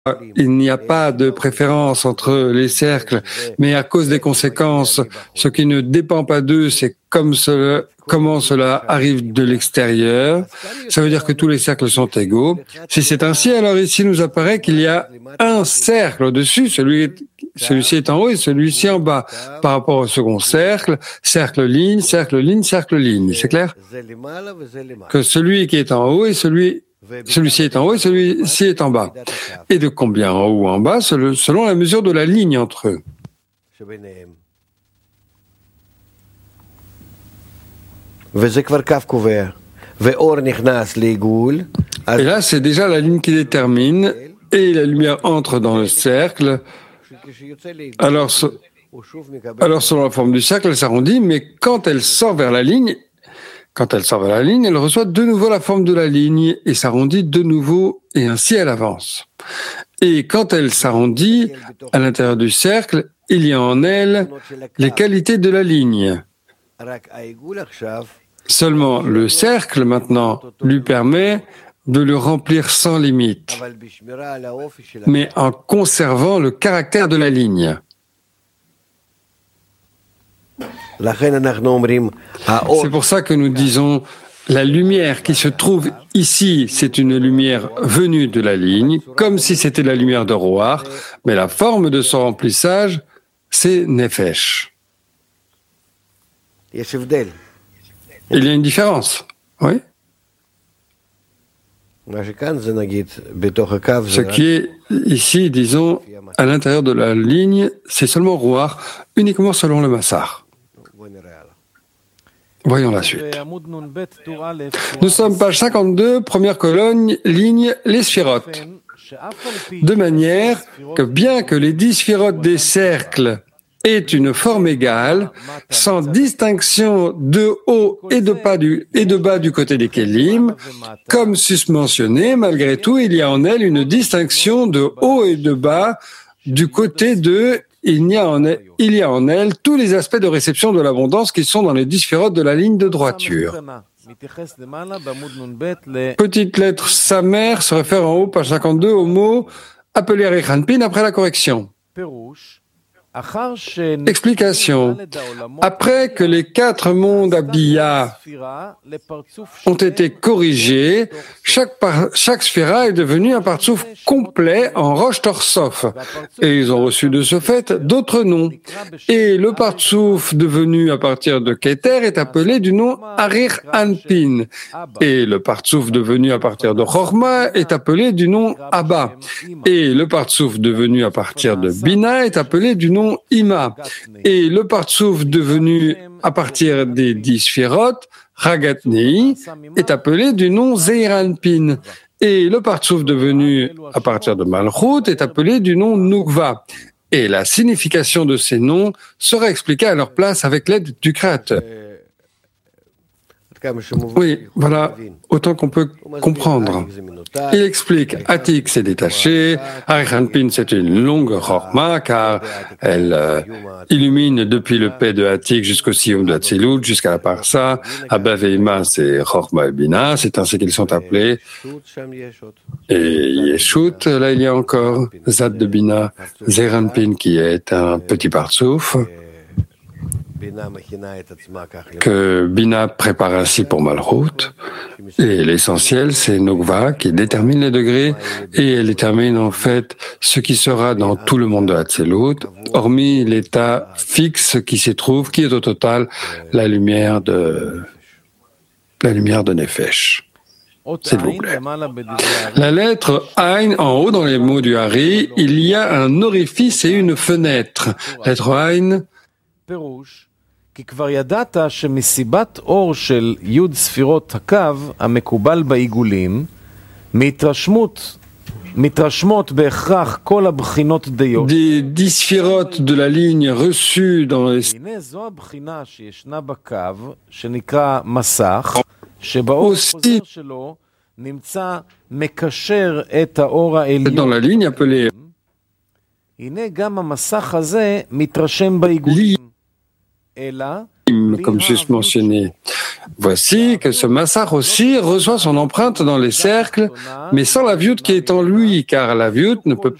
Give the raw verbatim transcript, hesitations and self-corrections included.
il n'y a pas de préférence entre les cercles, mais à cause des conséquences, ce qui ne dépend pas d'eux, c'est comme cela, comment cela arrive de l'extérieur. Ça veut dire que tous les cercles sont égaux. Si c'est ainsi, alors ici nous apparaît qu'il y a un cercle au-dessus, celui, celui-ci est en haut et celui-ci en bas. Par rapport au second cercle, cercle ligne, cercle ligne, cercle ligne. C'est clair? Que celui qui est en haut et celui Celui-ci est en haut et celui-ci est en bas. Et de combien en haut ou en bas, selon la mesure de la ligne entre eux. Et là, c'est déjà la ligne qui détermine, et la lumière entre dans le cercle. Alors, alors selon la forme du cercle, elle s'arrondit, mais quand elle sort vers la ligne, Quand elle sort vers la ligne, elle reçoit de nouveau la forme de la ligne et s'arrondit de nouveau, et ainsi elle avance. Et quand elle s'arrondit, à l'intérieur du cercle, il y a en elle les qualités de la ligne. Seulement, le cercle, maintenant, lui permet de le remplir sans limite, mais en conservant le caractère de la ligne. C'est pour ça que nous disons, la lumière qui se trouve ici, c'est une lumière venue de la ligne, comme si c'était la lumière de Roar, mais la forme de son remplissage, c'est Nefesh. Il y a une différence, oui. Ce qui est ici, disons, à l'intérieur de la ligne, c'est seulement Roar, uniquement selon le Massar. Voyons la suite. Nous sommes page cinquante-deux, première colonne, ligne, les sphirotes. De manière que bien que les dix sphirotes des cercles aient une forme égale, sans distinction de haut et de bas du, et de bas du côté des Kélim, comme susmentionné, malgré tout, il y a en elles une distinction de haut et de bas du côté de Il y, a en elle, il y a en elle tous les aspects de réception de l'abondance qui sont dans les dix sphirotes de la ligne de droiture. Petite lettre Samer se réfère en haut, page cinquante-deux, au mot appelé Rechanpin après la correction. Explication. Après que les quatre mondes Abiyah ont été corrigés, chaque, par, chaque sphira est devenue un partsouf complet en roche torsof. Et ils ont reçu de ce fait d'autres noms. Et le partsouf devenu à partir de Keter est appelé du nom Arir Anpin. Et le partsouf devenu à partir de Chorma est appelé du nom Abba. Et le partsouf devenu à partir de Bina est appelé du nom Ima. Et le partsouf devenu à partir des dix sphirotes, Ragatnei, est appelé du nom Zeiranpin. Et le partsouf devenu à partir de Malchut est appelé du nom Nukva. Et la signification de ces noms sera expliquée à leur place avec l'aide du Créateur. Oui, voilà, autant qu'on peut comprendre. Il explique, Atik s'est détaché, Arichanpin c'est une longue chorma, car elle euh, illumine depuis le P de Atik jusqu'au Siyum de Hatzilut, jusqu'à la Parsa, Abba Veima c'est chorma et Bina, c'est ainsi qu'ils sont appelés. Et Yeshut, là il y a encore Zad de Bina, Zeranpin qui est un petit partsouf, que Bina prépare ainsi pour Malchut, et l'essentiel c'est Nukva qui détermine les degrés, et elle détermine en fait ce qui sera dans tout le monde de Hatzilut, hormis l'état fixe qui s'y trouve, qui est au total la lumière de la lumière de Nefesh. S'il vous plaît. La lettre Ain, en haut dans les mots du Hari, il y a un orifice et une fenêtre. Lettre Ain. כי כבר ידעת שמסיבת אור של י' ספירות הקו המקובל בעיגולים מהתרשמות מתרשמות בהכרח כל הבחינות דיו des dix sphirotes de la ligne reçue dans les הנה זו הבחינה שישנה בקו שנקרא מסך שבאור החוזר שלו נמצא מקשר את האור העליון dans la ligne appelée הנה גם המסך הזה מתרשם בעיגולים comme juste mentionné. Voici que ce massach aussi reçoit son empreinte dans les cercles, mais sans la viout qui est en lui, car la viout ne peut